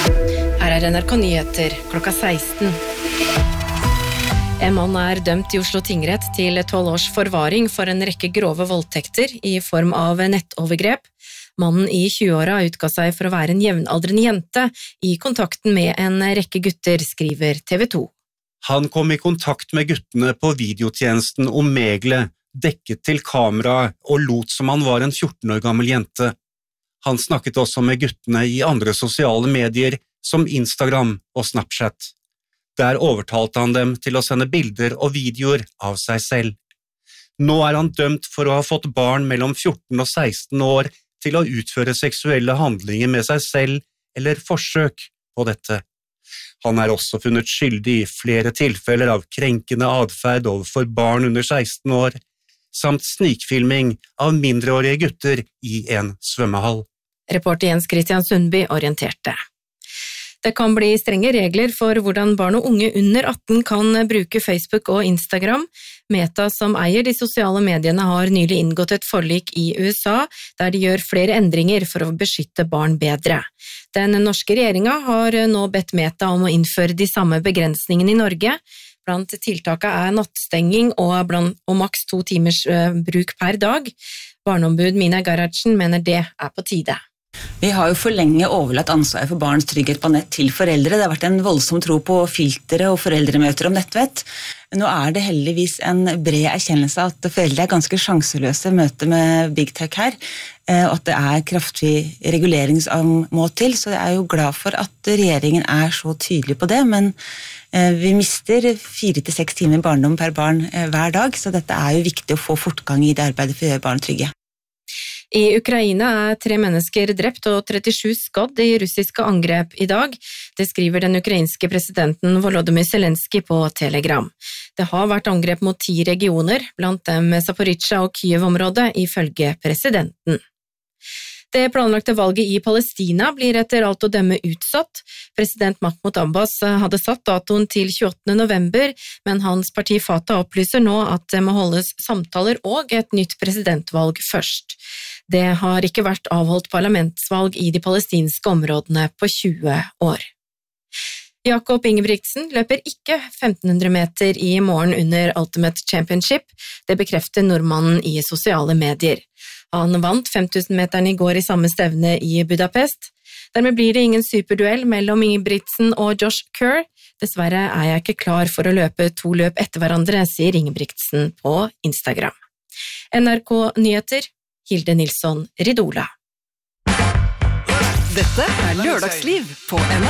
Her NRK Nyheter, klokka 16. En mann dømt I Oslo tingrett til 12 års forvaring for en rekke grove voldtekter I form av nettovergrep. Mannen I 20-åra utga seg for å være en jevnaldrende jente I kontakten med en rekke gutter, skriver TV 2. Han kom I kontakt med guttene på videotjenesten Omegle, dekket til kamera og lot som han var en 14 år gammel jente. Han snakket også med guttene I andre sosiale medier som Instagram og Snapchat. Der overtalte han dem til å sende bilder og videoer av seg selv. Nå han dømt for å ha fått barn mellom 14 og 16 år til å utføre seksuelle handlinger med seg selv eller forsøk på dette. Han også funnet skyldig I flere tilfeller av krenkende adferd overfor barn under 16 år, samt snikfilming av mindreårige gutter I en svømmehall. Reporter Jens Christian Sundby orienterte. Det kan bli strenge regler for hvordan barn og unge under 18 kan bruke Facebook og Instagram. Meta, som eier de sosiale mediene, har nylig inngått et forlik I USA, der de gjør flere endringer for å beskytte barn bedre. Den norske regjeringen har nå bedt Meta om å innføre de samme begrensningene I Norge. Blant tiltakene nattstenging og maks 2 timers bruk per dag. Barneombud Mina Garardsen mener det på tide. Vi har jo for lenge overlatt ansvaret for barns trygghet på nett til foreldre. Det har vært en voldsom tro på filtre og foreldremøter om nettvett. Nå det heldigvis en bred erkjennelse at foreldre ganske sjanseløse I møte med Big Tech her, og at det kraftig regulering som må til, så jeg jo glad for at regjeringen så tydelig på det, men vi mister 4 til 6 timer barndom per barn hver dag, så dette jo viktig å få fortgang I det arbeidet for å gjøre barn trygge. I Ukraina 3 mennesker drept og 37 skadd I russiske angrep I dag. Det skriver den ukrainske presidenten Volodymyr Zelensky på Telegram. Det har vært angrep mot 10 regioner, blant dem Zaporizjzja og Kyiv-området, ifølge presidenten. Det planlagte valget I Palestina blir etter alt å dømme utsatt. President Mahmoud Abbas hadde satt datoen til 28. november, men hans parti Fatah opplyser nå at det må holdes samtaler og et nytt presidentvalg først. Det har ikke vært avholdt parlamentsvalg I de palestinske områdene på 20 år. Jakob Ingebrigtsen løper ikke 1500 meter I morgen under Ultimate Championship. Det bekrefter nordmannen I sosiale medier. Han vant 5000 meteren I går I samme stevne I Budapest. Dermed blir det ingen superduell mellom Ingebrigtsen og Josh Kerr. Dessverre jeg ikke klar for å løpe 2 løp etter hverandre, sier Ingebrigtsen på Instagram. NRK Nyheter, Hilde Nilsson Ridola. Dette Lørdagsliv på NRK.